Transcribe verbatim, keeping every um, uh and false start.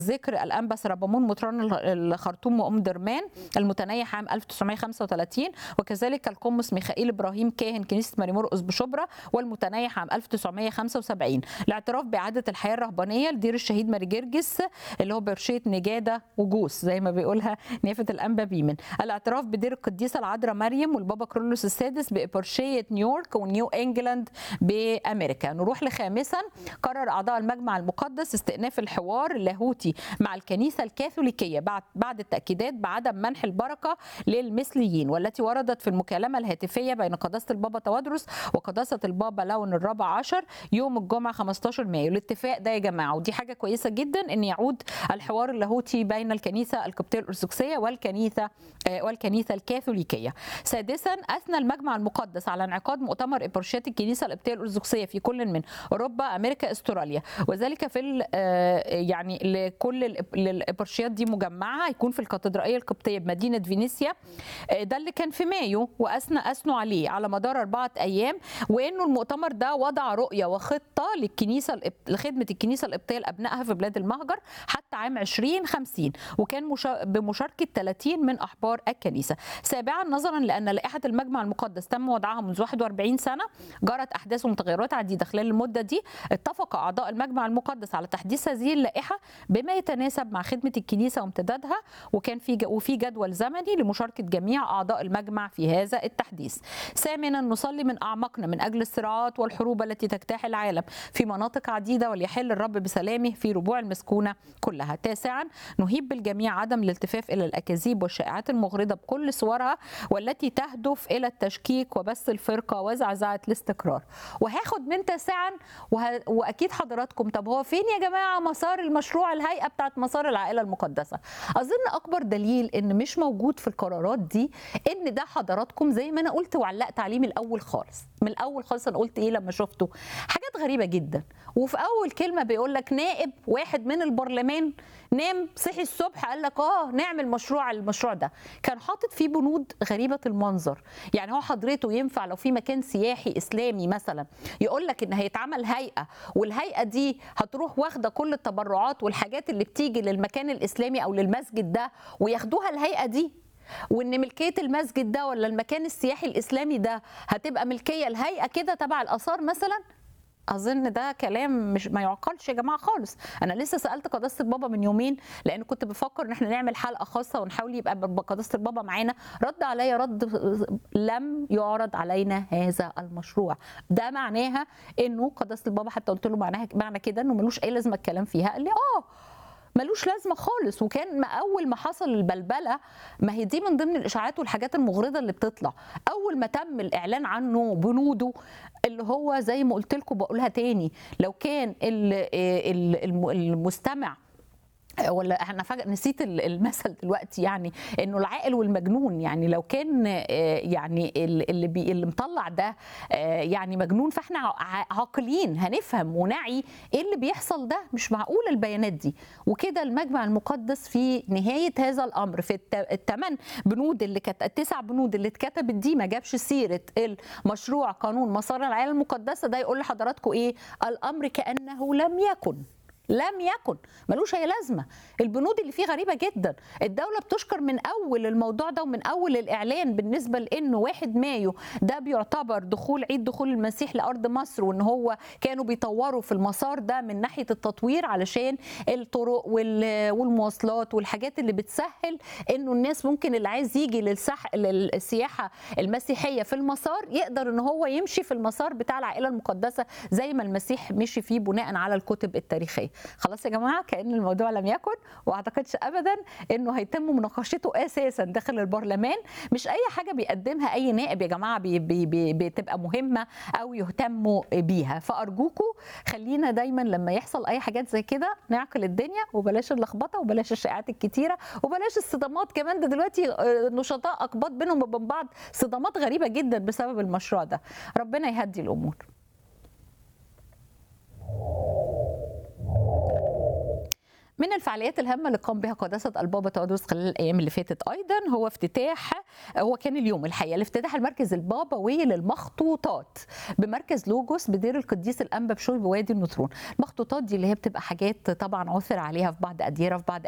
ذكر الأنبا سربامون مطران الخرطوم وأم درمان المتنيح عام ألف وتسعمائة وخمسة وثلاثين، وكذلك القمص ميخائيل إبراهيم كاهن كنيسة ماري مرقس بشبرا والمتنيح عام ألف وتسعمائة وخمسة وسبعين. الاعتراف بإعادة الحياة الرهبانية لدير الشهيد ماري جرجس اللي هو برشية نجادة وجوس زي ما بيقولها نيافة الأنبا بيمن. الاعتراف بدير القديسة العذراء مريم والبابا كرولوس السادس بإبرشية نيويورك ونيو إنجلاند بأمريكا. نروح لخامسا، قرر أعضاء المجمع المقدس استئناف الحوار اللاهوتي مع الكنيسة الكاثوليكية بعد بعد التأكيدات بعدم منح البركة للمثليين، والتي وردت في المكالمة الهاتفية بين قداسة البابا توادرس وقداسة البابا لون الرابع عشر يوم الجمعة خمسة عشر مايو. الاتفاق ده يا جماعة ودي حاجة كويسة جدا ان يعود الحوار اللاهوتي بين الكنيسة القبطية الأرثوذكسية والكنيسة والكنيسة الكاثوليكية. سادسا، أثنى المجمع المقدس على انعقاد مؤتمر إبرشيات الكنيسة القبطية الأرثوذكسية في كل من أوروبا أمريكا استراليا، وذلك في يعني لكل الإبرشيات دي مجمعة هيكون في الكاتدرائية القبطية بمدينة فينيسيا. ده اللي كان في مايو وأثنى أثنوا عليه على مدار أربعة أيام، وإنه المؤتمر ده وضع رؤية وخطة للكنيسة لخدمة الكنيسة القبطية لأبنائها في بلاد المهجر حتى عام ألفين وخمسين، وكان بمشاركة ثلاثين من أحبار الكنيسة. سابعا، نظرا لأن لائحة المجمع المقدس تم وضعها منذ واحد وأربعين سنة جرت أحداث ومتغيرات عديدة خلال المدة دي، اتفق أعضاء المجمع المقدس على تحديث هذه اللائحة بما يتناسب مع خدمة الكنيسة وامتدادها، وكان في وفي جدول زمني لمشاركة جميع أعضاء المجمع في هذا التحديث. ثامنا، نصلي من أعماقنا من أجل الصراعات والحروب التي تجتاح العالم في مناطق عديدة وليحل الرب بسلامه في ربوع المسكونة كلها. تاسعا، نهيب بالجميع عدم الالتفاف إلى الأكاذيب والشائعات المغرضة بكل صورها والتي تهدف إلى التشكيك وبث الفرقة وزعزعة الاستقرار. وهاخد من تاسعا وه... وأكيد حضراتكم، طب هو فين يا جماعة مسار المشروع الهيئة بتاعت مسار العائلة المقدسة؟ أظن أكبر دليل إن مش موجود في القرارات دي إن ده حضراتكم زي ما أنا قلت وعلقت عليه من الأول خالص. من الأول خالص أنا قلت إيه لما شفته؟ حاجات غريبة جدا. وفي أول كلمة بيقول لك نائب واحد من البرلمان نام صحي الصبح قال لك اه نعمل مشروع المشروع ده، كان حاطط فيه بنود غريبة المنظر. يعني هو حضرته ينفع لو في مكان سياحي إسلامي مثلا يقول لك إن هيتعمل هيئة، والهيئة دي هتروح واخدة كل التبرعات والحاجات اللي بتيجي للمكان الإسلامي أو للمسجد ده وياخدوها الهيئة دي، وان ملكيه المسجد ده ولا المكان السياحي الاسلامي ده هتبقى ملكيه الهيئه كده تبع الاثار مثلا؟ اظن ده كلام مش ما يعقلش يا جماعه خالص. انا لسه سالت قداسه البابا من يومين لان كنت بفكر ان احنا نعمل حلقه خاصه ونحاول يبقى قداسه البابا معانا، رد عليا رد لم يعرض علينا هذا المشروع. ده معناها انه قداسه البابا حتى قلت له معناها معنى كده انه ملوش اي لازمه الكلام فيها، قال لي اه ملوش لازمه خالص. وكان ما اول ما حصل البلبله، ما هي دي من ضمن الاشاعات والحاجات المغرضه اللي بتطلع، اول ما تم الاعلان عنه بنوده اللي هو زي ما قلت لكم بقولها تاني، لو كان المستمع ولا انا فجأة نسيت المثل دلوقتي، يعني انه العاقل والمجنون، يعني لو كان يعني اللي بي اللي مطلع ده يعني مجنون فاحنا عاقلين هنفهم ونعي ايه اللي بيحصل ده، مش معقول البيانات دي. وكده المجمع المقدس في نهاية هذا الامر في الثمان بنود اللي كانت التسع بنود اللي اتكتبت دي ما جابش سيرة المشروع قانون مسار العائلة المقدسة ده. يقول لحضراتكم ايه؟ الامر كأنه لم يكن لم يكن ملوش اي لازمه. البنود اللي فيه غريبه جدا. الدوله بتشكر من اول الموضوع ده ومن اول الاعلان بالنسبه لانه واحد مايو ده بيعتبر دخول عيد دخول المسيح لارض مصر، وان هو كانوا بيطوروا في المسار ده من ناحيه التطوير علشان الطرق والمواصلات والحاجات اللي بتسهل انه الناس ممكن اللي عايز يجي للسح للسياحه المسيحيه في المسار يقدر ان هو يمشي في المسار بتاع العائله المقدسه زي ما المسيح مشي فيه بناء على الكتب التاريخيه. خلاص يا جماعه كأن الموضوع لم يكن، واعتقدش ابدا انه هيتم مناقشته اساسا داخل البرلمان. مش اي حاجه بيقدمها اي نائب يا جماعه بي بي بي بتبقى مهمه او يهتموا بيها. فارجوكم خلينا دايما لما يحصل اي حاجات زي كده نعقل الدنيا وبلاش اللخبطه وبلاش الشائعات الكتيره وبلاش الصدامات. كمان ده دلوقتي نشطاء اقباط بينهم وبين بعض صدامات غريبه جدا بسبب المشروع ده. ربنا يهدي الامور. من الفعاليات الهامه اللي قام بها قداسه البابا تودروس خلال الايام اللي فاتت ايضا هو افتتاح، هو كان اليوم الحقيقه الافتتاح المركز البابوي للمخطوطات بمركز لوجوس بدير القديس الانبا بشوي بوادي النطرون. المخطوطات دي اللي هي بتبقى حاجات طبعا عثر عليها في بعض اديره في بعض